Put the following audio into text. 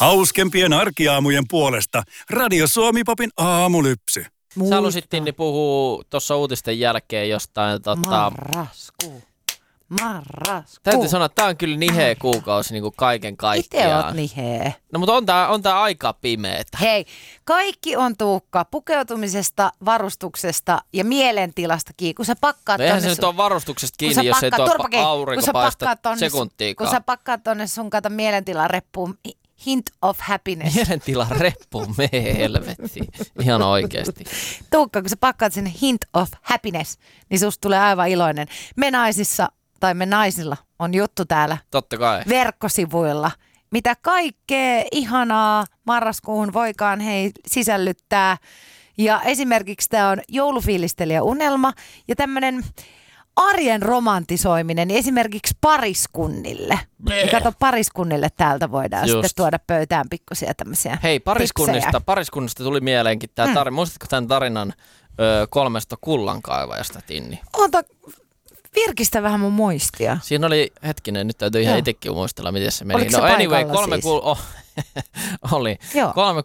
Hauskempien arkiaamujen puolesta Radio Suomi-popin aamulypsy. Sä halusit, Tinni, puhua tuossa uutisten jälkeen jostain... Marraskuu. Täytyy sanoa, että tää on kyllä niheä kuukausi niin kuin kaiken kaikkiaan. Itse oot niheä. No mutta on tää aika pimeetä. Hei, kaikki on Tuukka pukeutumisesta, varustuksesta ja mielentilastakin. Kun sä pakkaat no eihän se nyt ole varustuksesta kiinni, jos ei tuo aurinko paista sekuntiikaan. Kun sä pakkaat tonne sun kato mielentilareppuun hint of happiness. Mielentilareppuun, mee helvetti. Ihan oikeesti. Tuukka, kun sä pakkaat sinne hint of happiness, niin susta tulee aivan iloinen. Me naisilla on juttu täällä. Totta kai. Verkkosivuilla. Mitä kaikkea ihanaa marraskuuhun voikaan sisällyttää. Ja esimerkiksi tämä on joulufiilistelijä unelma ja tämmöinen arjen romantisoiminen esimerkiksi pariskunnille. Kato, pariskunnille täältä voidaan sitten tuoda pöytään pikkusia tämmöisiä. Hei, pariskunnista tuli mieleenkin tämä tarina. Muistatko tämän tarinan 3 kullankaivajasta, Tinni? Virkistä vähän mun muistia. Siinä oli, hetkinen, nyt täytyy ihan itsekin muistella, miten se meni. Oliko se anyway, paikalla siis? oli. 3